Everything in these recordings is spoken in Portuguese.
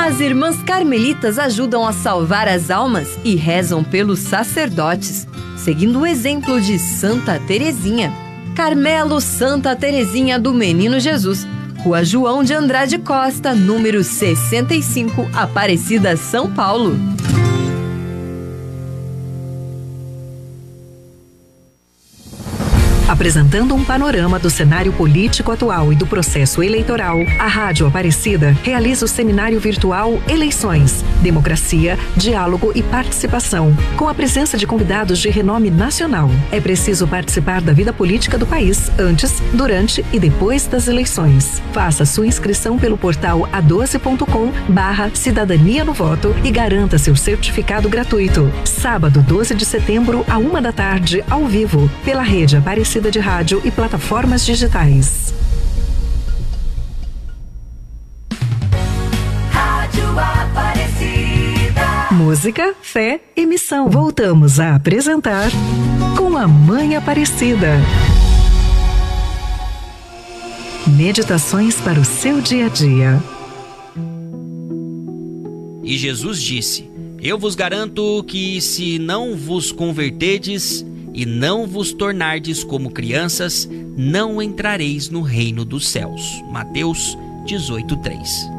As irmãs carmelitas ajudam a salvar as almas e rezam pelos sacerdotes, seguindo o exemplo de Santa Teresinha. Carmelo Santa Teresinha do Menino Jesus, Rua João de Andrade Costa, número 65, Aparecida, São Paulo. Apresentando um panorama do cenário político atual e do processo eleitoral, a Rádio Aparecida realiza o seminário virtual Eleições, Democracia, Diálogo e Participação, com a presença de convidados de renome nacional. É preciso participar da vida política do país antes, durante e depois das eleições. Faça sua inscrição pelo portal a12.com/cidadania no voto e garanta seu certificado gratuito. Sábado, 12 de setembro, à 1h, ao vivo, pela Rede Aparecida de rádio e plataformas digitais. Rádio Aparecida. Música, fé e missão. Voltamos a apresentar Com a Mãe Aparecida. Meditações para o seu dia a dia. E Jesus disse: Eu vos garanto que se não vos converterdes e não vos tornardes como crianças, não entrareis no reino dos céus. Mateus 18:3.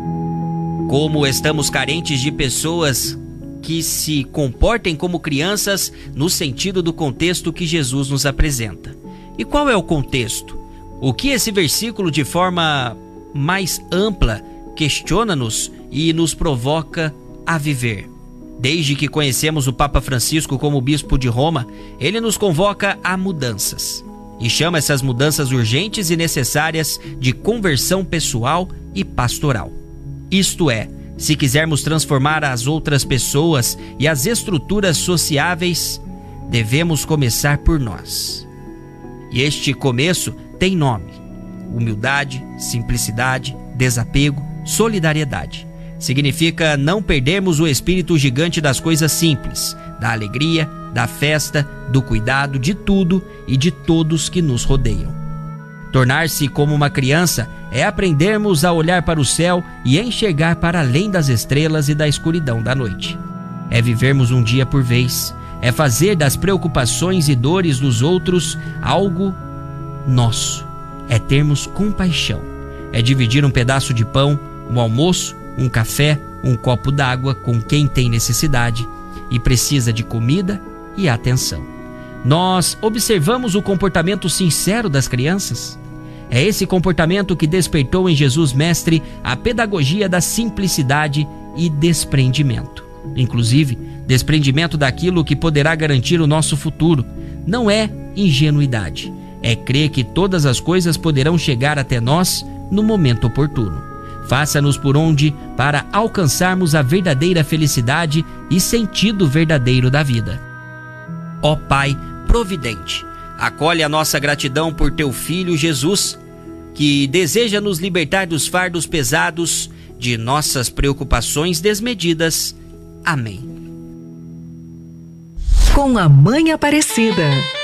Como estamos carentes de pessoas que se comportem como crianças no sentido do contexto que Jesus nos apresenta. E qual é o contexto? O que esse versículo, de forma mais ampla, questiona-nos e nos provoca a viver? Desde que conhecemos o Papa Francisco como bispo de Roma, ele nos convoca a mudanças e chama essas mudanças urgentes e necessárias de conversão pessoal e pastoral. Isto é, se quisermos transformar as outras pessoas e as estruturas sociáveis, devemos começar por nós. E este começo tem nome: humildade, simplicidade, desapego, solidariedade. Significa não perdermos o espírito gigante das coisas simples, da alegria, da festa, do cuidado de tudo e de todos que nos rodeiam. Tornar-se como uma criança é aprendermos a olhar para o céu e enxergar para além das estrelas e da escuridão da noite. É vivermos um dia por vez, é fazer das preocupações e dores dos outros algo nosso, é termos compaixão, é dividir um pedaço de pão, um almoço, um café, um copo d'água com quem tem necessidade e precisa de comida e atenção. Nós observamos o comportamento sincero das crianças. É esse comportamento que despertou em Jesus Mestre a pedagogia da simplicidade e desprendimento. Inclusive, desprendimento daquilo que poderá garantir o nosso futuro. Não é ingenuidade, é crer que todas as coisas poderão chegar até nós no momento oportuno. Faça-nos por onde para alcançarmos a verdadeira felicidade e sentido verdadeiro da vida. Ó Pai providente, acolhe a nossa gratidão por teu Filho Jesus, que deseja nos libertar dos fardos pesados de nossas preocupações desmedidas. Amém. Com a Mãe Aparecida.